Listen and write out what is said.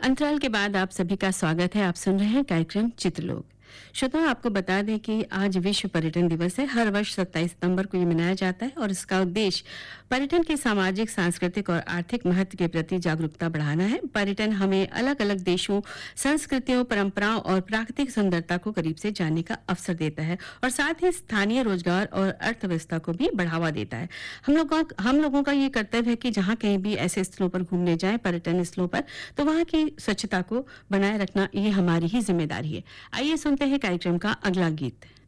अंतराल के बाद आप सभी का स्वागत है। आप सुन रहे हैं कार्यक्रम चित्रलोक। श्रोताओं, आपको बता दें कि आज विश्व पर्यटन दिवस है। हर वर्ष 27 सितंबर को ये मनाया जाता है और इसका उद्देश्य पर्यटन के सामाजिक, सांस्कृतिक और आर्थिक महत्व के प्रति जागरूकता बढ़ाना है। पर्यटन हमें अलग अलग देशों, संस्कृतियों, परंपराओं और प्राकृतिक सुंदरता को करीब से जानने का अवसर देता है और साथ ही स्थानीय रोजगार और अर्थव्यवस्था को भी बढ़ावा देता है। हम लोगों का ये कर्तव्य है कि जहाँ कहीं भी ऐसे स्थलों पर घूमने जाएं, पर्यटन स्थलों पर, तो वहाँ की स्वच्छता को बनाए रखना ये हमारी ही जिम्मेदारी है। आइए सुनते हैं कार्यक्रम का अगला गीत।